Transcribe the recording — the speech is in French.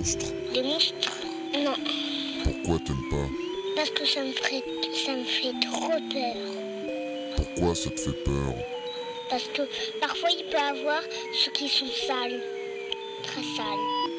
monstres? Les monstres? Non. Pourquoi t'aimes pas? Parce que ça me fait trop peur. Pourquoi ça te fait peur? Parce que parfois il peut y avoir ceux qui sont sales. Très sales.